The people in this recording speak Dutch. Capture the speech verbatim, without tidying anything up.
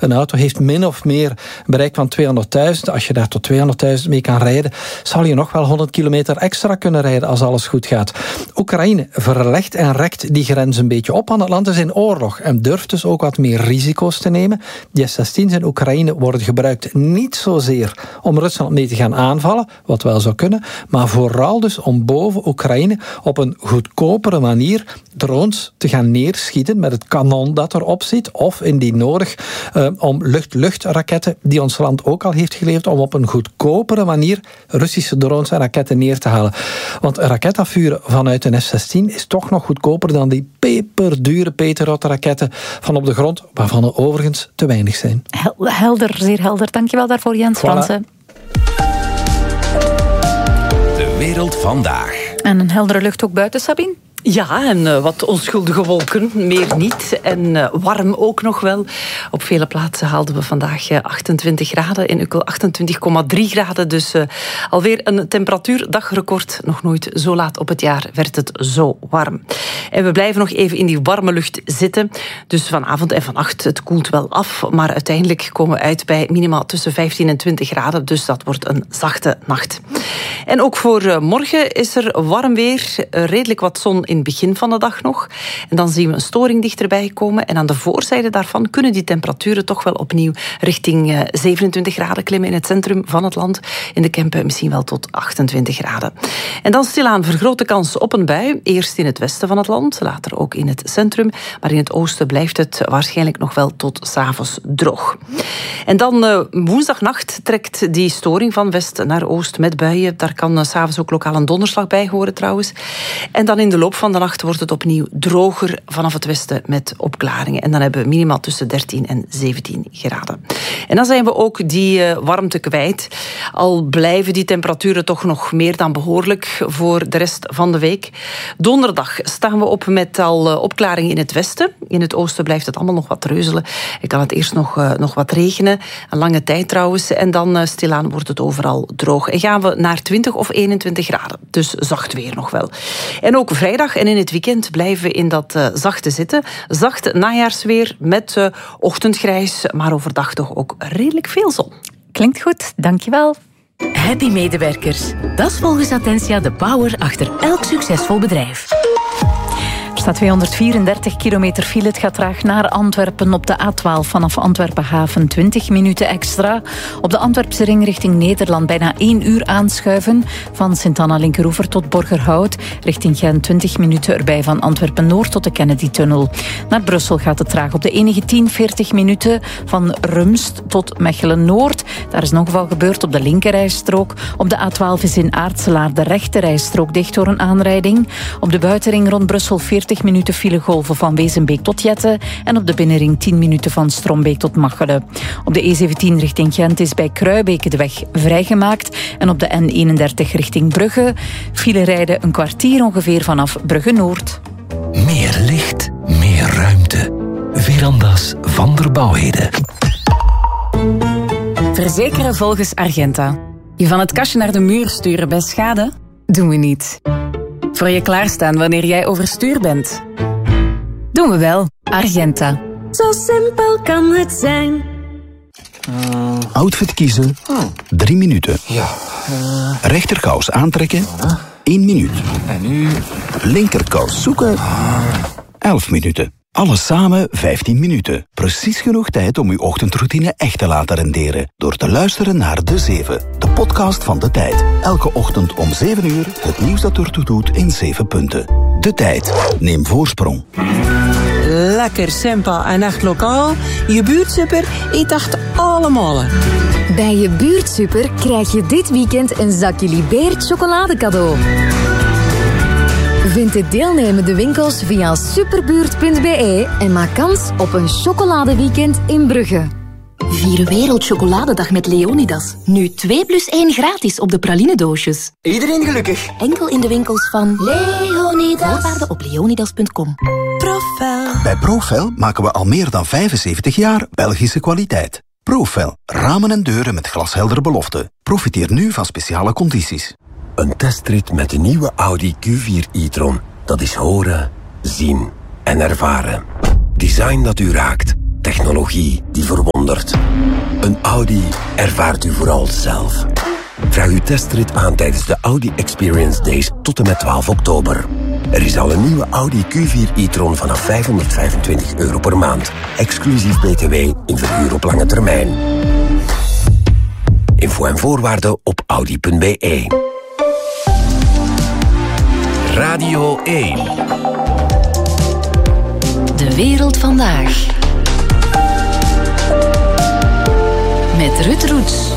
Een auto heeft min of meer een bereik van tweehonderdduizend. Als je daar tot tweehonderdduizend mee kan rijden, zal je nog wel honderd kilometer extra kunnen rijden als alles goed gaat. Oekraïne verlegt en rekt die grens een beetje op, want het land is in oorlog en durft dus ook wat meer risico's te nemen. Die F zestien's in Oekraïne worden gebruikt niet zozeer om Rusland mee te gaan aanvallen, wat wel zou kunnen, maar vooral dus om boven Oekraïne op een goedkopere manier drones te gaan neerschieten met het kanon dat erop zit, of indien nodig uh, om lucht-lucht-raketten die ons land ook al heeft geleverd, om op een goedkopere manier Russische drones en raketten neer te halen. Want een raket afvuren vanuit een F zestien is toch nog goedkoper dan die peperdure Patriot-raketten van op de grond, waarvan er overigens te weinig zijn. Helder, zeer helder. Dankjewel daarvoor, Jens Voilà. Fransen. De wereld vandaag. En een heldere lucht ook buiten, Sabine? Ja, en uh, wat onschuldige wolken, meer niet. En uh, warm ook nog wel. Op vele plaatsen haalden we vandaag uh, achtentwintig graden. In Ukkel achtentwintig komma drie graden. Dus uh, alweer een temperatuurdagrecord. Nog nooit zo laat op het jaar werd het zo warm. En we blijven nog even in die warme lucht zitten. Dus vanavond en vannacht, het koelt wel af. Maar uiteindelijk komen we uit bij minimaal tussen vijftien en twintig graden. Dus dat wordt een zachte nacht. En ook voor uh, morgen is er warm weer. Uh, redelijk wat zon in het begin van de dag nog. En dan zien we een storing dichterbij komen. En aan de voorzijde daarvan kunnen die temperaturen toch wel opnieuw richting uh, zevenentwintig graden klimmen in het centrum van het land. In de Kempen misschien wel tot achtentwintig graden. En dan stilaan vergrote kans op een bui. Eerst in het westen van het land, later ook in het centrum. Maar in het oosten blijft het waarschijnlijk nog wel tot 's avonds droog. En dan uh, woensdagnacht trekt die storing van west naar oost met buien. Daar kan uh, 's avonds ook lokaal een donderslag bij horen trouwens. En dan in de loop van de nacht wordt het opnieuw droger vanaf het westen met opklaringen. En dan hebben we minimaal tussen dertien en zeventien graden. En dan zijn we ook die uh, warmte kwijt. Al blijven die temperaturen toch nog meer dan behoorlijk voor de rest van de week. Donderdag staan we op met al uh, opklaringen in het westen. In het oosten blijft het allemaal nog wat reuzelen. Er kan het eerst nog, uh, nog wat regenen. Een lange tijd trouwens. En dan uh, stilaan wordt het overal droog. En gaan we naar twintig of eenentwintig graden. Dus zacht weer nog wel. En ook vrijdag en in het weekend blijven we in dat uh, zachte zitten. Zacht najaarsweer met uh, ochtendgrijs, maar overdag toch ook redelijk veel zon. Klinkt goed, dankjewel. Happy medewerkers. Dat is volgens Attentia de power achter elk succesvol bedrijf. Er staat tweehonderdvierendertig kilometer file. Het gaat traag naar Antwerpen op de A twaalf vanaf Antwerpen Haven. twintig minuten extra. Op de Antwerpse ring richting Nederland bijna één uur aanschuiven. Van Sint-Anna Linkeroever tot Borgerhout. Richting Gent twintig minuten erbij van Antwerpen Noord tot de Kennedy-tunnel. Naar Brussel gaat het traag op de E negentien veertig minuten. Van Rumst tot Mechelen Noord. Daar is een ongeval gebeurd op de linkerrijstrook. Op de A twaalf is in Aartselaar de rechterrijstrook dicht door een aanrijding. Op de buitenring rond Brussel veertig minuten filegolven van Wezenbeek tot Jette en op de binnenring tien minuten van Strombeek tot Machelen. Op de E zeventien richting Gent is bij Kruibeke de weg vrijgemaakt en op de N eenendertig richting Brugge file rijden een kwartier ongeveer vanaf Brugge Noord. Meer licht, meer ruimte. Verandas van der Bouwheden. Verzekeren volgens Argenta. Je van het kastje naar de muur sturen bij schade? Doen we niet. Voor je klaarstaan wanneer jij overstuur bent? Doen we wel. Argenta. Zo simpel kan het zijn. Uh, Outfit kiezen. Oh. Drie minuten. Ja. Uh, Rechterkous aantrekken. Uh. Eén minuut. En nu? Linkerkous zoeken. Uh. Elf minuten. Alles samen vijftien minuten. Precies genoeg tijd om uw ochtendroutine echt te laten renderen. Door te luisteren naar De Zeven, de podcast van De Tijd. Elke ochtend om zeven uur het nieuws dat ertoe doet in zeven punten. De Tijd. Neem voorsprong. Lekker, simpel en echt lokaal. Je buurtsuper eet echt allemaal. Bij je buurtsuper krijg je dit weekend een zakje Libert chocolade cadeau. Vind de deelnemende winkels via superbuurt punt b e en maak kans op een chocoladeweekend in Brugge. Vier Wereldchocoladedag met Leonidas. Nu twee plus één gratis op de pralinedoosjes. Iedereen gelukkig. Enkel in de winkels van Leonidas. Voorwaarden op leonidas punt com. Profel. Bij Profel maken we al meer dan vijfenzeventig jaar Belgische kwaliteit. Profel. Ramen en deuren met glasheldere beloften. Profiteer nu van speciale condities. Een testrit met de nieuwe Audi Q vier e-tron. Dat is horen, zien en ervaren. Design dat u raakt. technologie die verwondert. Een Audi ervaart u vooral zelf. Vraag uw testrit aan tijdens de Audi Experience Days tot en met twaalf oktober. Er is al een nieuwe Audi Q vier e-tron vanaf vijfhonderdvijfentwintig euro per maand. Exclusief B T W in verhuur op lange termijn. Info en voorwaarden op audi punt b e. Radio één. De wereld vandaag. Met Ruud Roets.